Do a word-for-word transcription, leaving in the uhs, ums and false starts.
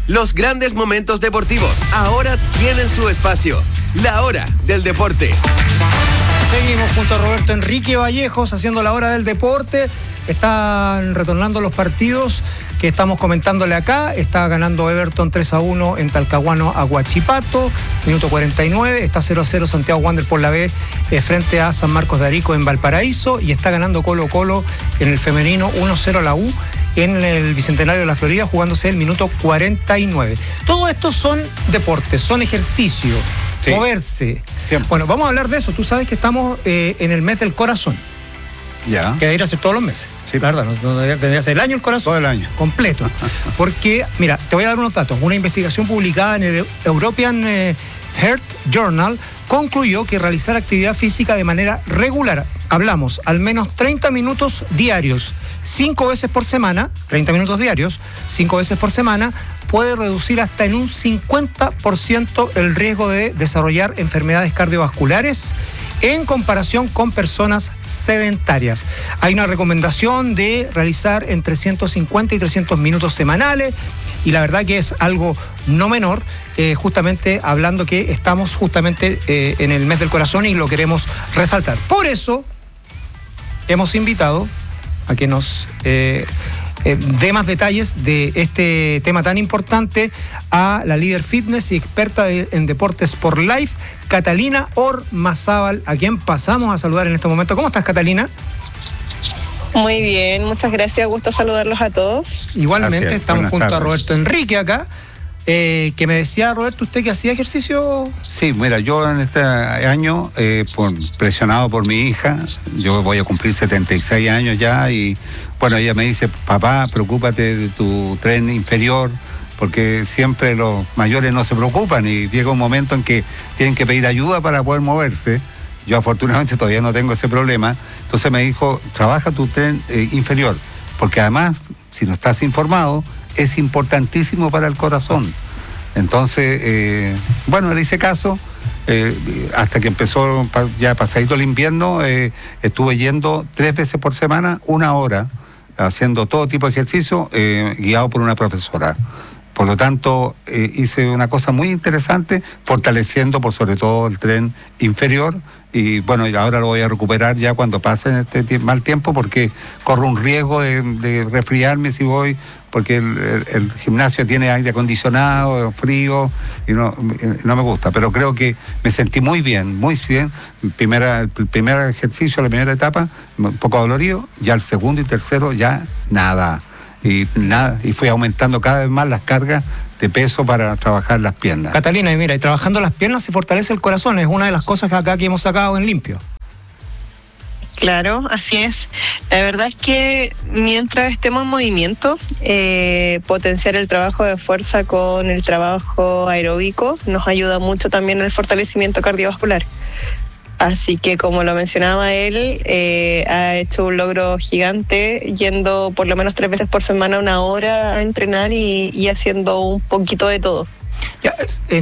Los grandes momentos deportivos ahora tienen su espacio. La hora del deporte. Seguimos junto a Roberto Enrique Vallejos haciendo la hora del deporte. Están retornando los partidos que estamos comentándole acá. Está ganando Everton tres a uno en Talcahuano a Huachipato, minuto cuarenta y nueve. Está cero a cero Santiago Wanderers por la B eh, frente a San Marcos de Arico en Valparaíso. Y está ganando Colo Colo en el femenino uno a cero a la U en el Bicentenario de la Florida, jugándose el minuto cuarenta y nueve. Todo esto son deportes, son ejercicio, sí. Moverse. Siempre. Bueno, vamos a hablar de eso. Tú sabes que estamos eh, en el mes del corazón. Ya. Que debería ser todos los meses. Sí. La verdad, no, no debería ser el año el corazón. Todo el año. Completo. Porque, mira, te voy a dar unos datos. Una investigación publicada en el European eh, Heart Journal concluyó que realizar actividad física de manera regular, hablamos, al menos treinta minutos diarios, cinco veces por semana, treinta minutos diarios, cinco veces por semana, puede reducir hasta en un cincuenta por ciento el riesgo de desarrollar enfermedades cardiovasculares en comparación con personas sedentarias. Hay una recomendación de realizar entre ciento cincuenta y trescientos minutos semanales, y la verdad que es algo no menor, eh, justamente hablando que estamos justamente eh, en el mes del corazón y lo queremos resaltar. Por eso hemos invitado a que nos eh, eh, dé más detalles de este tema tan importante a la líder fitness y experta de, en deportes por Life, Catalina Ormazábal, a quien pasamos a saludar en este momento. ¿Cómo estás, Catalina? Muy bien, muchas gracias, gusto saludarlos a todos. Igualmente, gracias. Estamos Buenas junto tardes. a Roberto Enrique acá, eh, que me decía, Roberto, ¿usted que hacía ejercicio? Sí, mira, yo en este año, eh, por, presionado por mi hija, yo voy a cumplir setenta y seis años ya, y bueno, ella me dice, papá, preocúpate de tu tren inferior, porque siempre los mayores no se preocupan y llega un momento en que tienen que pedir ayuda para poder moverse. Yo afortunadamente todavía no tengo ese problema. Entonces me dijo, trabaja tu tren eh, inferior, porque además, si no estás informado, es importantísimo para el corazón. Entonces, eh, bueno, le hice caso, eh, hasta que empezó ya pasadito el invierno, eh, estuve yendo tres veces por semana, una hora, haciendo todo tipo de ejercicio, eh, guiado por una profesora. Por lo tanto, eh, hice una cosa muy interesante, fortaleciendo por sobre todo el tren inferior, y bueno, ahora lo voy a recuperar ya cuando pase este tie- mal tiempo, porque corro un riesgo de, de resfriarme si voy, porque el, el, el gimnasio tiene aire acondicionado, frío, y no, no me gusta, pero creo que me sentí muy bien, muy bien. Primera, el primer ejercicio, la primera etapa, un poco dolorido, ya el segundo y tercero ya nada. Y nada, y fui aumentando cada vez más las cargas de peso para trabajar las piernas. Catalina, y mira, y trabajando las piernas se fortalece el corazón, es una de las cosas que acá que hemos sacado en limpio. Claro, así es. La verdad es que mientras estemos en movimiento, eh, potenciar el trabajo de fuerza con el trabajo aeróbico nos ayuda mucho también en el fortalecimiento cardiovascular. Así que, como lo mencionaba él, eh, ha hecho un logro gigante yendo por lo menos tres veces por semana una hora a entrenar y, y haciendo un poquito de todo. Ya, eh,